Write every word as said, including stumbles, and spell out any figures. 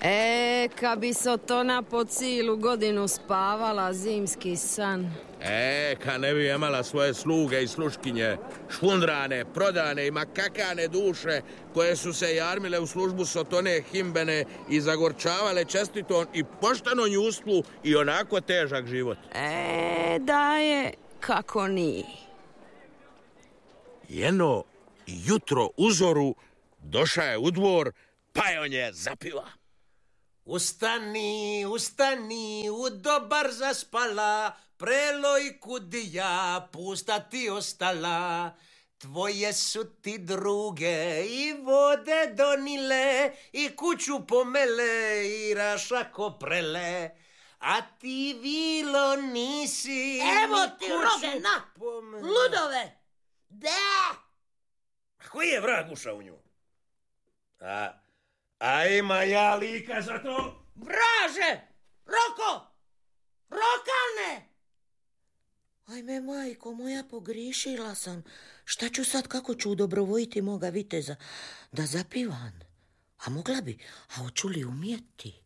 E, kad bi Sotona po cijelu godinu spavala zimski san. E, kad ne bi imala svoje sluge i sluškinje, šfundrane, prodane i makakane duše, koje su se jarmile u službu Sotone Himbene i zagorčavale čestitom i poštenom njustvu i onako težak život. E, da je, kako nije. Jedno jutro u zoru doša je u dvor, pa je on je zapiva. Ustani, ustani, u dobar zaspala, preloj kudija, pusta ti ostala. Tvoje su ti druge i vode donile, i kuću pomele, i rašako prele. A ti vilo nisi... Evo ti roge, na! Pomele. Ludove! Da! Koji je vrag ušao u nju? A... A ima ja lika za to? Vraže! Roko! Rokane! Ajme, majko moja, pogriješila sam. Šta ću sad, kako ću udobrovojiti moga viteza? Da zapivan. A mogla bi, a hoću li umjeti?